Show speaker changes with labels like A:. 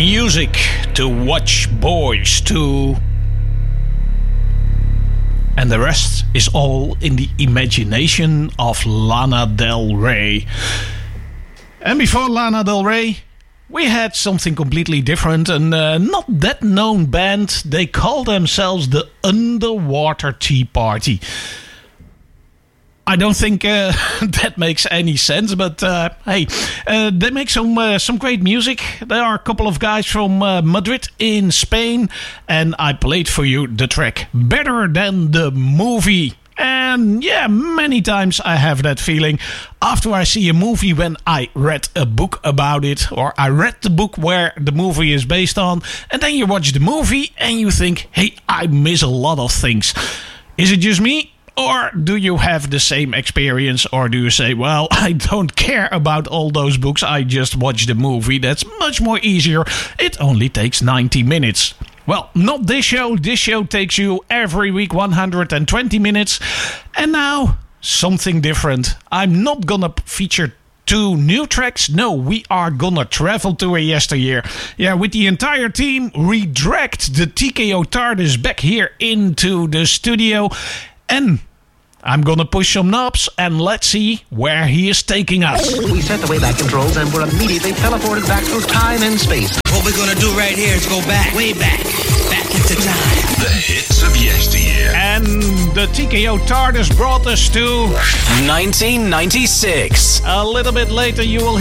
A: music to watch boys to. And the rest is all in the imagination of Lana Del Rey. And before Lana Del Rey, we had something completely different. And not that known band. They call themselves the Underwater Tea Party. I don't think that makes any sense, but hey, they make some great music. There are a couple of guys from Madrid in Spain, and I played for you the track Better Than the Movie. And yeah, many times I have that feeling after I see a movie when I read a book about it, or I read the book where the movie is based on, and then you watch the movie and you think, hey, I miss a lot of things. Is it just me? Or do you have the same experience? Or do you say, well, I don't care about all those books. I just watch the movie. That's much more easier. It only takes 90 minutes. Well, not this show. This show takes you every week 120 minutes. And now, something different. I'm not gonna feature 2 new tracks. No, we are gonna travel to a yesteryear. Yeah, with the entire team, we dragged the TKO TARDIS back here into the studio. And I'm gonna push some knobs and let's see where he is taking us.
B: We set the Wayback Controls and we're immediately teleported back through time and space.
C: What we're gonna do right here is go back, way back into time.
D: The hits of yesteryear.
A: And the TKO TARDIS brought us to
D: 1996.
A: A little bit later you will